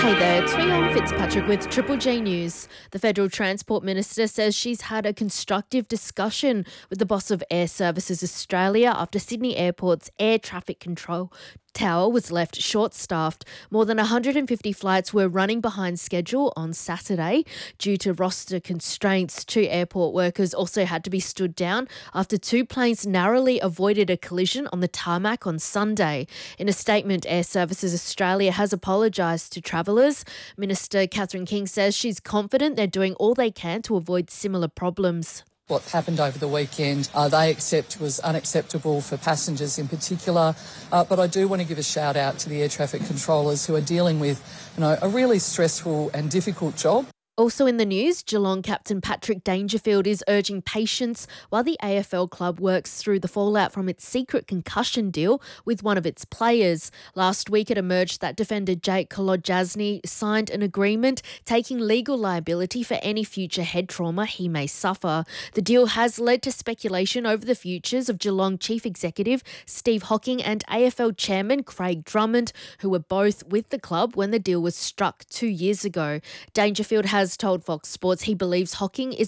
Hey there, it's Fiona Fitzpatrick with Triple J News. The Federal Transport Minister says she's had a constructive discussion with the boss of Air Services Australia after Sydney Airport's air traffic control tower was left short-staffed. More than 150 flights were running behind schedule on Saturday. Due to roster constraints, 2 airport workers also had to be stood down after 2 planes narrowly avoided a collision on the tarmac on Sunday. In a statement, Air Services Australia has apologised to travellers. Minister Catherine King says she's confident they're doing all they can to avoid similar problems. What happened over the weekend, they accept was unacceptable for passengers in particular. But I do want to give a shout out to the air traffic controllers who are dealing with, a really stressful and difficult job. Also in the news, Geelong captain Patrick Dangerfield is urging patience while the AFL club works through the fallout from its secret concussion deal with one of its players. Last week it emerged that defender Jake Kolodjasny signed an agreement taking legal liability for any future head trauma he may suffer. The deal has led to speculation over the futures of Geelong Chief Executive Steve Hocking and AFL Chairman Craig Drummond, who were both with the club when the deal was struck 2 years ago. Dangerfield has told Fox Sports he believes Hocking is